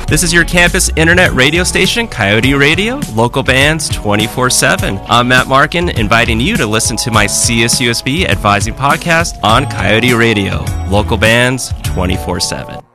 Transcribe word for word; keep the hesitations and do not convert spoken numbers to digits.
This is your campus internet radio station, Coyote Radio, local bands twenty-four seven. I'm Matt Markin, inviting you to listen to my C S U S B Advising podcast on Coyote Radio, local bands twenty-four seven.